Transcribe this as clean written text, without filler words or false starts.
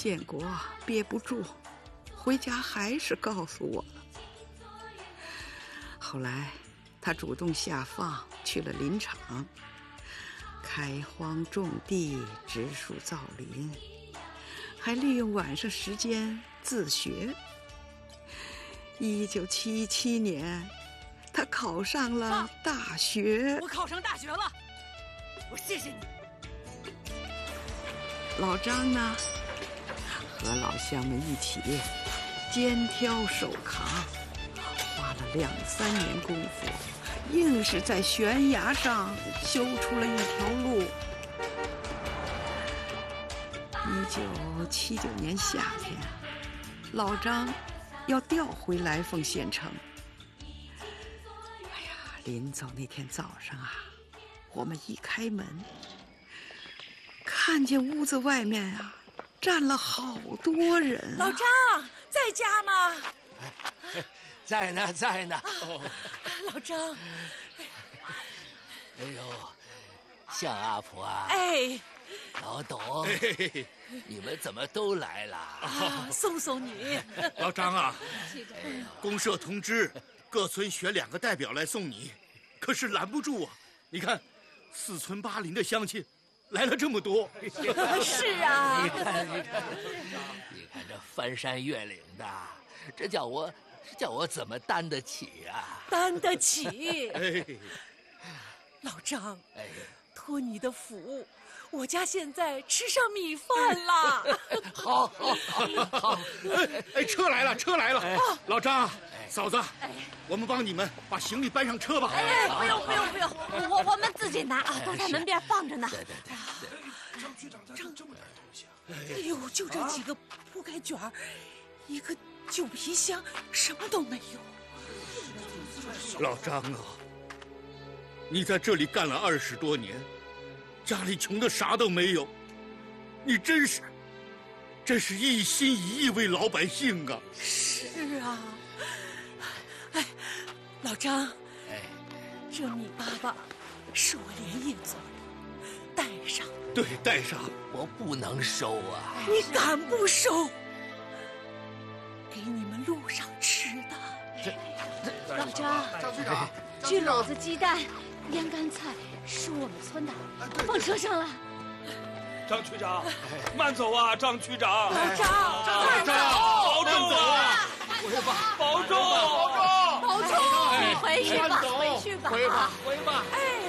建国憋不住，回家还是告诉我了。后来他主动下放去了林场，开荒种地，植树造林，还利用晚上时间自学。1977年，他考上了大学。 我考上大学了，我谢谢你。 老张呢，和老乡们一起肩挑手扛，花了2、3年功夫，硬是在悬崖上修出了一条路。1979年夏天，老张要调回来凤县城。哎呀，临走那天早上啊，我们一开门，看见屋子外面啊站了好多人。 老张在家吗？ 在呢，在呢。 老张， 哎呦，向阿婆啊！ 哎， 老董，你们怎么都来了？ 送送你。 老张啊，公社通知各村选2个代表来送你，可是拦不住啊！你看，4村8邻的乡亲来了这么多。 是啊， 你看这翻山越岭的，这叫我怎么担得起啊？ 担得起。 哎， 老张， 哎， 托你的福，我家现在吃上米饭了。 好， 哎，车来了，车来了！老张，嫂子，我们帮你们把行李搬上车吧。 哎，不用，我们自己拿啊，都在门边放着呢。 对。 张区长在这么大东西啊！ 哎呦，就这几个铺盖卷儿，一个旧皮箱，什么都没有。 老张啊，你在这里干了20多年，家里穷的啥都没有，你真是一心一意为老百姓啊！ 是啊，哎，老张，这米粑粑是我连夜做的，带上。 对，带上。 我不能收啊！ 你敢不收？给你们路上吃的。 老张，这篓子鸡蛋、腌干菜是我们村的，放车上了。 张区长，慢走啊！张区长， 老张， 保重啊！保重！ 保重！回去吧，回吧。 回吧。 哎。